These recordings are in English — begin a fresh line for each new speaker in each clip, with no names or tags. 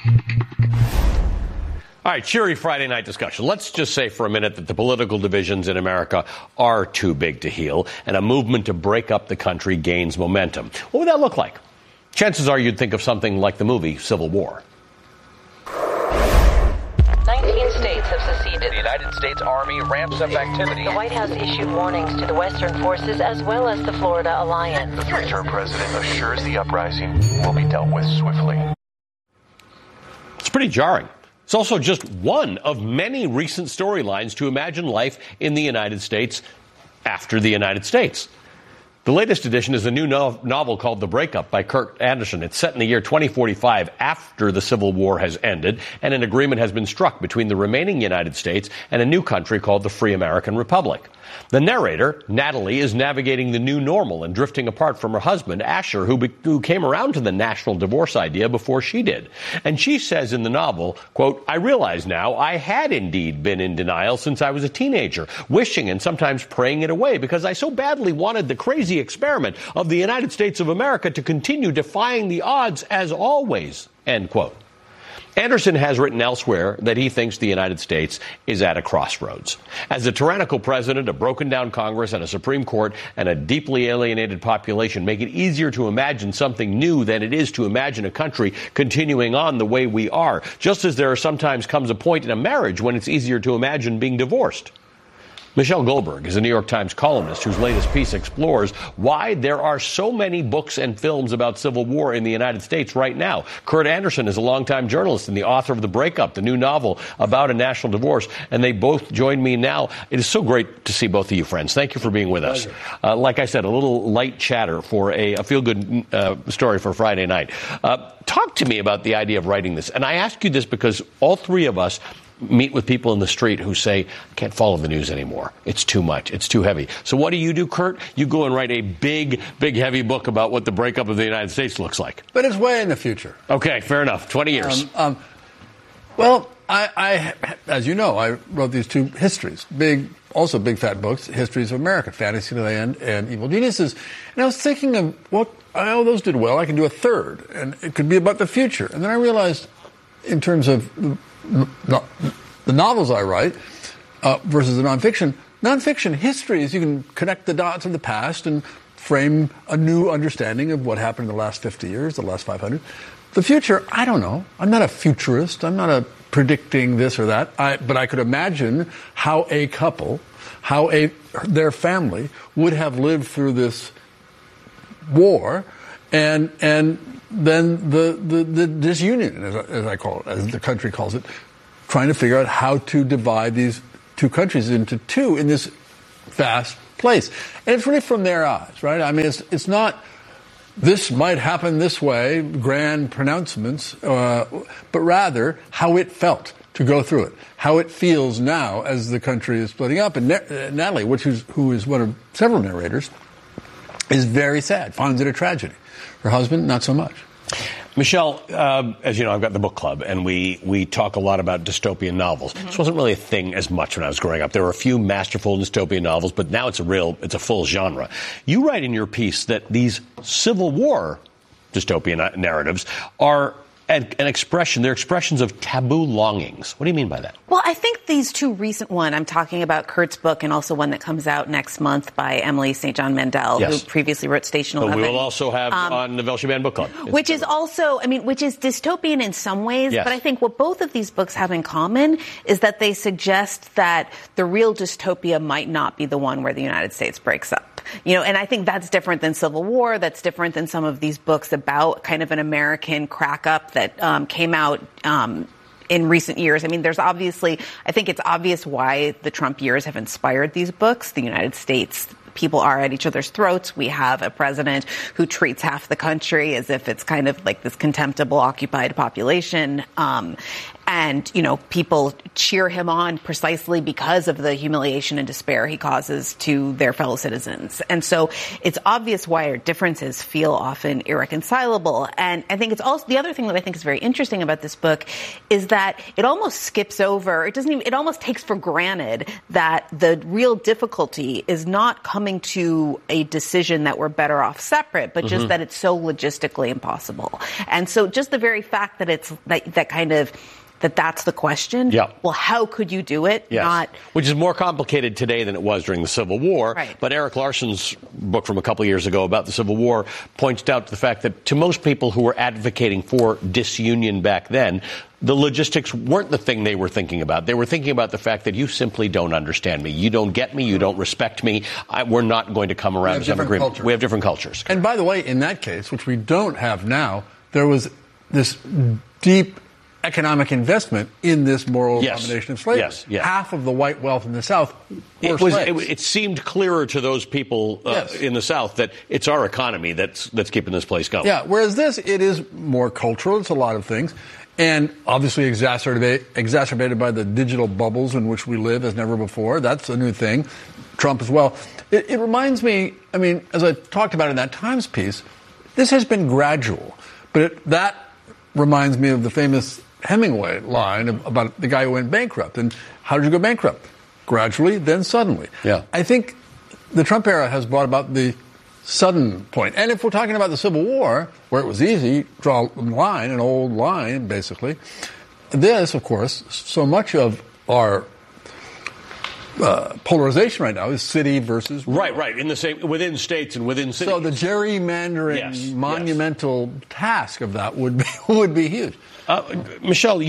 All right, cheery Friday night discussion. Let's just say for a minute that the political divisions in America are too big to heal, and a movement to break up the country gains momentum. What would that look like? Chances are you'd think of something like the movie Civil War.
19 states have seceded.
The United States Army ramps up activity.
The White House issued warnings to the Western forces as well as the Florida Alliance.
The three-term president assures the uprising will be dealt with swiftly.
It's pretty jarring. It's also just one of many recent storylines to imagine life in the United States after the United States. The latest edition is a new novel called The Breakup by Kurt Anderson. It's set in the year 2045 after the Civil War has ended, and an agreement has been struck between the remaining United States and a new country called the Free American Republic. The narrator, Natalie, is navigating the new normal and drifting apart from her husband, Asher, who came around to the national divorce idea before she did. And she says in the novel, quote, "I realize now I had indeed been in denial since I was a teenager, wishing and sometimes praying it away because I so badly wanted the crazy experiment of the United States of America to continue defying the odds as always," end quote. Anderson has written elsewhere that he thinks the United States is at a crossroads. As a tyrannical president, a broken-down Congress, and a Supreme Court, and a deeply alienated population make it easier to imagine something new than it is to imagine a country continuing on the way we are, just as there sometimes comes a point in a marriage when it's easier to imagine being divorced. Michelle Goldberg is a New York Times columnist whose latest piece explores why there are so many books and films about Civil War in the United States right now. Kurt Anderson is a longtime journalist and the author of The Breakup, the new novel about a national divorce, and they both join me now. It is so great to see both of you, friends. Thank you for being with us. Like I said, a little light chatter for a feel-good story for Friday night. Talk to me about the idea of writing this. And I ask you this because all three of us meet with people in the street who say, I can't follow the news anymore. It's too much. It's too heavy. So what do, Kurt? You go and write a big, heavy book about what the breakup of the United States looks like.
But it's way in the future.
Okay, fair enough. 20 years.
Well, I, as you know, I wrote these two histories, big fat books, Histories of America, Fantasyland and Evil Geniuses. And I was thinking of those did well. I can do a third, and it could be about the future. And then I realized, in terms of the novels I write versus the nonfiction histories, you can connect the dots of the past and frame a new understanding of what happened in the last 50 years, the last 500. The future, I don't know. I'm not a futurist. I'm not predicting this or that. But I could imagine how a couple, their family would have lived through this war, and then the disunion, as I call it, as the country calls it, trying to figure out how to divide these two countries into two in this vast place. And it's really from their eyes, right? I mean, it's not, this might happen this way, grand pronouncements, but rather how it felt to go through it, how it feels now as the country is splitting up. And Natalie, who is one of several narrators, is very sad, finds it a tragedy. Her husband, not so much.
Michelle, as you know, I've got the book club, and we talk a lot about dystopian novels. Mm-hmm. This wasn't really a thing as much when I was growing up. There were a few masterful dystopian novels, but now it's a full genre. You write in your piece that these Civil War dystopian narratives are they're expressions of taboo longings. What do you mean by that?
Well, I think these two recent ones, I'm talking about Kurt's book and also one that comes out next month by Emily St. John Mandel,
yes,
who previously wrote Station 11.
But we will also have on the Velshi Book Club.
Which is dystopian in some ways,
yes,
but I think what both of these books have in common is that they suggest that the real dystopia might not be the one where the United States breaks up. And I think that's different than Civil War. That's different than some of these books about kind of an American crack-up that came out in recent years. I mean, I think it's obvious why the Trump years have inspired these books. The United States, people are at each other's throats. We have a president who treats half the country as if it's kind of like this contemptible occupied population. And, people cheer him on precisely because of the humiliation and despair he causes to their fellow citizens. And so it's obvious why our differences feel often irreconcilable. And I think it's also the other thing that I think is very interesting about this book is that it almost skips over, it almost takes for granted that the real difficulty is not coming to a decision that we're better off separate, but just that it's so logistically impossible. And so just the very fact that it's that's the question.
Yeah.
Well, how could you do it?
Yes. Which is more complicated today than it was during the Civil War.
Right.
But Eric Larson's book from a couple of years ago about the Civil War points out the fact that to most people who were advocating for disunion back then, the logistics weren't the thing they were thinking about. They were thinking about the fact that you simply don't understand me. You don't get me. You don't respect me. We're not going to come around to some agreement. We have different cultures.
And by the way, in that case, which we don't have now, there was this deep economic investment in this moral abomination of slavery.
Yes, yes.
Half of the white wealth in the South were slaves.
It seemed clearer to those people in the South that it's our economy that's keeping this place going.
Yeah, whereas it is more cultural. It's a lot of things. And obviously exacerbated by the digital bubbles in which we live as never before. That's a new thing. Trump as well. It reminds me, as I talked about in that Times piece, this has been gradual. But that reminds me of the famous Hemingway line about the guy who went bankrupt. And how did you go bankrupt? Gradually, then suddenly.
Yeah.
I think the Trump era has brought about the sudden point. And if we're talking about the Civil War, where it was easy, draw a line, an old line, basically, this, of course, so much of our polarization right now is city versus rural.
Right. In the same within states and within cities.
So the gerrymandering monumental task of that would be huge.
Michelle,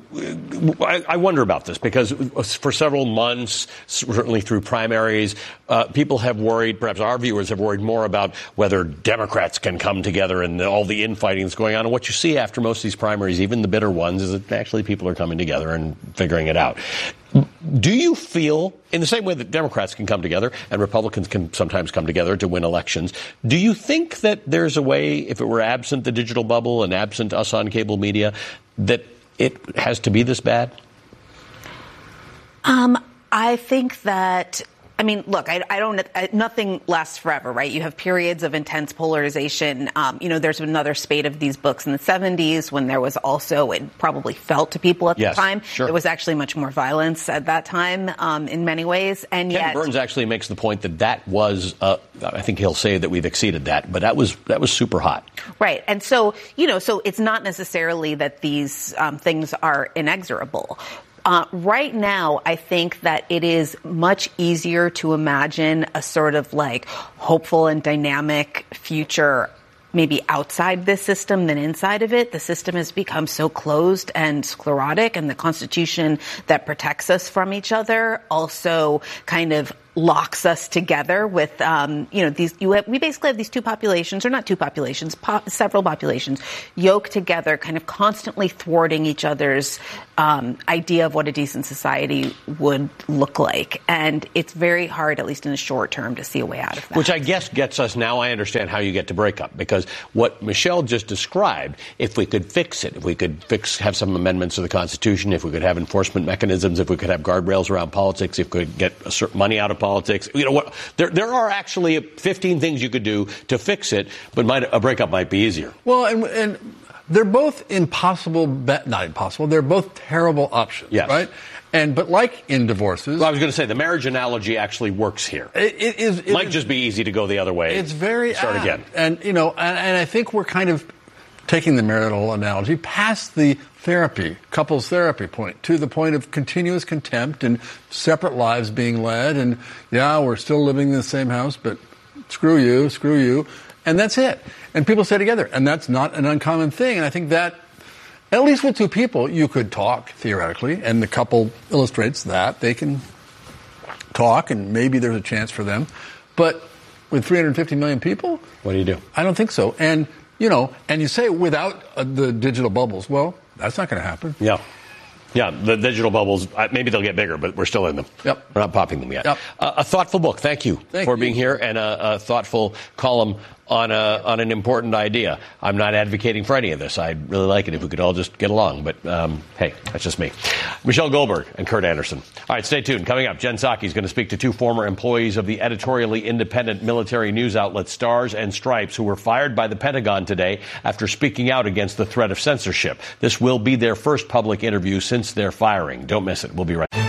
I wonder about this because for several months, certainly through primaries, people have worried, perhaps our viewers have worried more about whether Democrats can come together and all the infighting that's going on. And what you see after most of these primaries, even the bitter ones, is that actually people are coming together and figuring it out. Do you feel, in the same way that Democrats can come together and Republicans can sometimes come together to win elections, do you think that there's a way, if it were absent the digital bubble and absent us on cable media, that it has to be this bad?
I think that, look, nothing lasts forever, right? You have periods of intense polarization. There's another spate of these books in the 70s when there was also, it probably felt to people at the time, there was actually much more violence at that time in many ways. And
Ken Burns actually makes the point that was, I think he'll say that we've exceeded that, but that was super hot.
Right. And so, so it's not necessarily that these things are inexorable. Right now, I think that it is much easier to imagine a sort of hopeful and dynamic future maybe outside this system than inside of it. The system has become so closed and sclerotic, and the Constitution that protects us from each other also kind of locks us together with, we basically have these two populations, or not two populations, several populations, yoked together, kind of constantly thwarting each other's idea of what a decent society would look like. And it's very hard, at least in the short term, to see a way out of that.
Which I guess gets us, now I understand how you get to breakup, because what Michelle just described, if we could fix it, if we could have some amendments to the Constitution, if we could have enforcement mechanisms, if we could have guardrails around politics, if we could get a certain money out of politics, there are actually 15 things you could do to fix it, but a breakup might be easier.
Well, and they're both not impossible, they're both terrible options, right? But like in divorces...
Well, I was going to say, the marriage analogy actually works here. It might just be easy to go the other way.
It's very
start again.
And, and I think we're kind of taking the marital analogy past the couples therapy point, to the point of continuous contempt and separate lives being led. And, we're still living in the same house, but screw you. And that's it. And people stay together. And that's not an uncommon thing. And I think that, at least with two people, you could talk, theoretically, and the couple illustrates that. They can talk, and maybe there's a chance for them. But with 350 million people?
What do you do?
I don't think so. And, and you say without the digital bubbles, well, that's not going to happen.
Yeah, the digital bubbles, maybe they'll get bigger, but we're still in them.
Yep.
We're not popping them yet.
Yep.
A thoughtful book. Thank you for being here, and a thoughtful column on an important idea. I'm not advocating for any of this. I'd really like it if we could all just get along. But, hey, that's just me. Michelle Goldberg and Kurt Anderson. All right, stay tuned. Coming up, Jen Psaki is going to speak to two former employees of the editorially independent military news outlet Stars and Stripes who were fired by the Pentagon today after speaking out against the threat of censorship. This will be their first public interview since their firing. Don't miss it. We'll be right back.